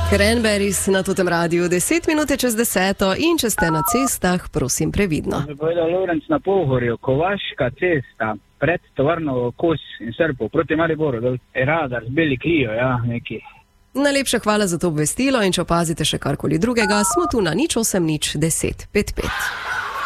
Cranberries na totem radiju 10 minut čez 10 in če ste na cestah, prosim previdno. Povedal Lorenc na Pohorju, Kovaška cesta pred tovarno Kos in Srpov proti Mariboru, dol radar z beli Clio, ja, neki. Najlepša hvala za to obvestilo in če opazite še karkoli drugega, smo tu na 08 10 55.